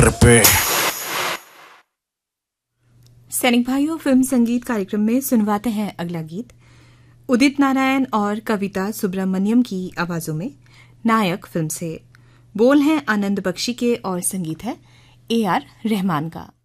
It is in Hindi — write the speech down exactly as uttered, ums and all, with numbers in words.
पे। सैनिक भाइयों, फिल्म संगीत कार्यक्रम में सुनवाते हैं अगला गीत उदित नारायण और कविता सुब्रमण्यम की आवाजों में नायक फिल्म से। बोल हैं आनंद बख्शी के और संगीत है ए आर रहमान का।